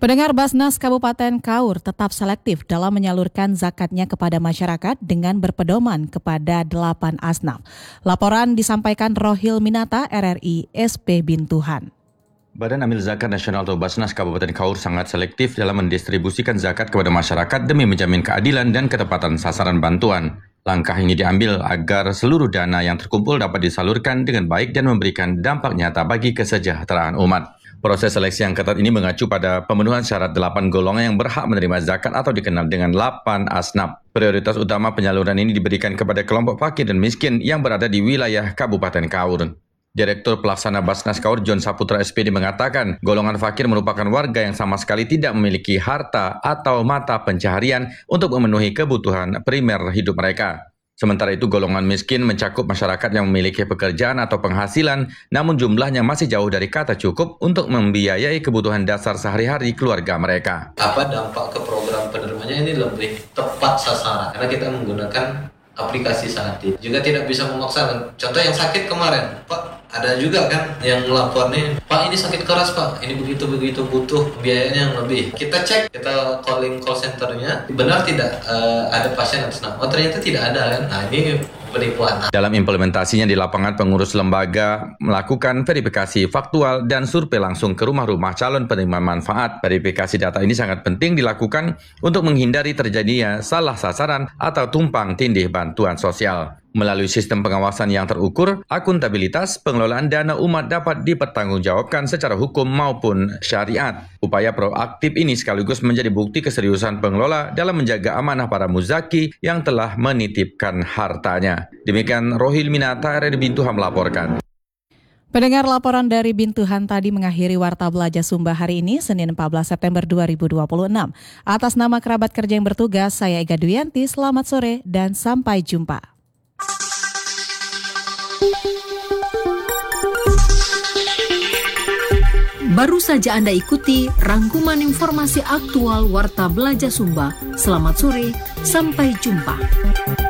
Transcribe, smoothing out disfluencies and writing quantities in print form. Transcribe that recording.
Pendengar, Basnas Kabupaten Kaur tetap selektif dalam menyalurkan zakatnya kepada masyarakat dengan berpedoman kepada 8 asnaf. Laporan disampaikan Rohil Minata, RRI SP Bintuhan. Badan Amil Zakat Nasional atau Basnas Kabupaten Kaur sangat selektif dalam mendistribusikan zakat kepada masyarakat demi menjamin keadilan dan ketepatan sasaran bantuan. Langkah ini diambil agar seluruh dana yang terkumpul dapat disalurkan dengan baik dan memberikan dampak nyata bagi kesejahteraan umat. Proses seleksi yang ketat ini mengacu pada pemenuhan syarat 8 golongan yang berhak menerima zakat atau dikenal dengan 8 asnaf. Prioritas utama penyaluran ini diberikan kepada kelompok fakir dan miskin yang berada di wilayah Kabupaten Kaur. Direktur Pelaksana Basnas Kaur John Saputra SPD mengatakan, golongan fakir merupakan warga yang sama sekali tidak memiliki harta atau mata pencaharian untuk memenuhi kebutuhan primer hidup mereka. Sementara itu, golongan miskin mencakup masyarakat yang memiliki pekerjaan atau penghasilan, namun jumlahnya masih jauh dari kata cukup untuk membiayai kebutuhan dasar sehari-hari keluarga mereka. Apa dampak ke program penerimanya ini lebih tepat sasaran, karena kita menggunakan aplikasi Saati. Juga tidak bisa memaksakan. Contoh yang sakit kemarin, Pak, ada juga kan yang melapor nih, Pak ini sakit keras Pak, ini begitu butuh biayanya yang lebih. Kita cek, kita calling call centernya, benar tidak ada pasien atas nama? Oh ternyata tidak ada kan? Nah ini penipuan. Dalam implementasinya di lapangan, pengurus lembaga melakukan verifikasi faktual dan survei langsung ke rumah-rumah calon penerima manfaat. Verifikasi data ini sangat penting dilakukan untuk menghindari terjadinya salah sasaran atau tumpang tindih bantuan sosial. Melalui sistem pengawasan yang terukur, akuntabilitas pengelolaan dana umat dapat dipertanggungjawabkan secara hukum maupun syariat. Upaya proaktif ini sekaligus menjadi bukti keseriusan pengelola dalam menjaga amanah para muzaki yang telah menitipkan hartanya. Demikian Rohil Minata, RRI Bintuhan melaporkan. Pendengar, laporan dari Bintuhan tadi mengakhiri Warta Belajar Sumba hari ini, Senin 14 September 2026. Atas nama kerabat kerja yang bertugas, saya Ega Duyanti, selamat sore dan sampai jumpa. Baru saja Anda ikuti rangkuman informasi aktual Warta Belajar Sumba. Selamat sore, sampai jumpa.